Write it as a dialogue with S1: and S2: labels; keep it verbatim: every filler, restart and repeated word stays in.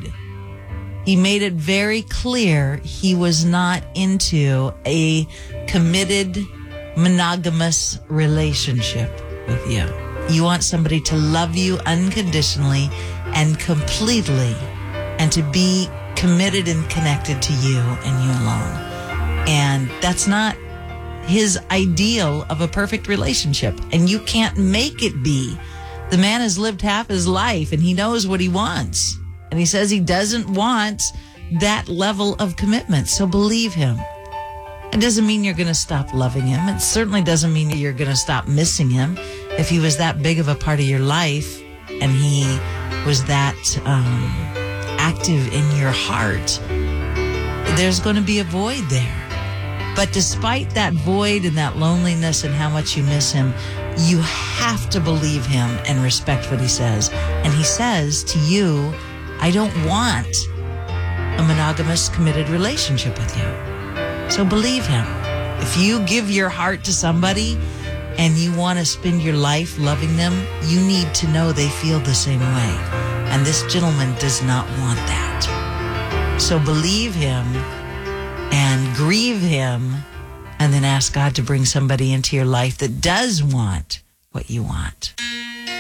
S1: void. He made it very clear he was not into a committed, monogamous relationship with you. You want somebody to love you unconditionally and completely, and to be committed and connected to you and you alone. And that's not his ideal of a perfect relationship. And you can't make it be. The man has lived half his life and he knows what he wants. And he says he doesn't want that level of commitment. So believe him. It doesn't mean you're going to stop loving him. It certainly doesn't mean you're going to stop missing him. If he was that big of a part of your life and he was that um, active in your heart, there's going to be a void there. But despite that void and that loneliness and how much you miss him, you have to believe him and respect what he says. And he says to you, I don't want a monogamous, committed relationship with you. So believe him. If you give your heart to somebody and you want to spend your life loving them, you need to know they feel the same way. And this gentleman does not want that. So believe him and grieve him, and then ask God to bring somebody into your life that does want what you want.